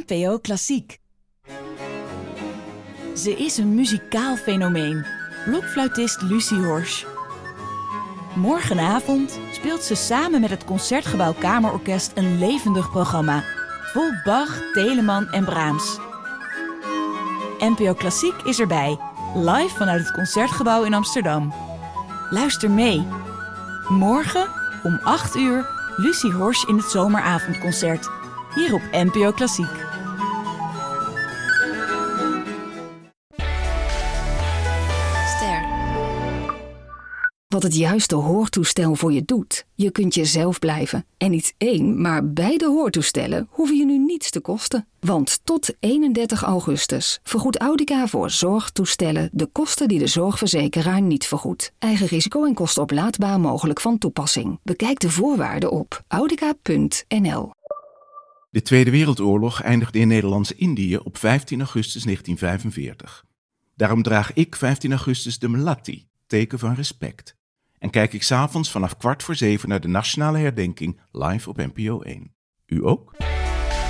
NPO Klassiek. Ze is een muzikaal fenomeen. Blokfluitist Lucie Horsch. Morgenavond speelt ze samen met het Concertgebouw Kamerorkest een levendig programma. Vol Bach, Telemann en Brahms. NPO Klassiek is erbij. Live vanuit het Concertgebouw in Amsterdam. Luister mee. Morgen om 8 uur Lucie Horsch in het zomeravondconcert. Hier op NPO Klassiek. Wat het juiste hoortoestel voor je doet. Je kunt jezelf blijven. En niet 1, maar beide hoortoestellen hoeven je nu niets te kosten. Want tot 31 augustus vergoedt Audica voor zorgtoestellen de kosten die de zorgverzekeraar niet vergoedt. Eigen risico en kosten oplaadbaar mogelijk van toepassing. Bekijk de voorwaarden op audica.nl. De Tweede Wereldoorlog eindigde in Nederlands-Indië op 15 augustus 1945. Daarom draag ik 15 augustus de Melatti, teken van respect. En kijk ik 's avonds vanaf 6:15 naar de nationale herdenking live op NPO 1. U ook?